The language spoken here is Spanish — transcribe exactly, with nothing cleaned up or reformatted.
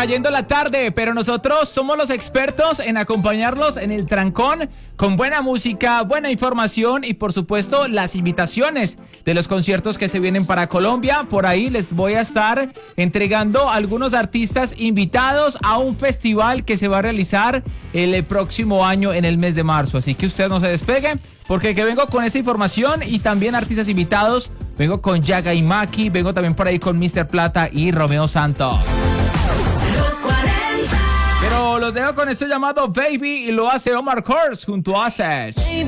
cayendo la tarde, pero nosotros somos los expertos en acompañarlos en el trancón con buena música, buena información y por supuesto las invitaciones de los conciertos que se vienen para Colombia. Por ahí les voy a estar entregando algunos artistas invitados a un festival que se va a realizar el próximo año en el mes de marzo. Así que usted no se despegue porque que vengo con esta información y también artistas invitados. Vengo con Yaga y Maki, vengo también por ahí con míster Plata y Romeo Santos. Pero los dejo con esto llamado Baby y lo hace Omar Kurz junto a Sech.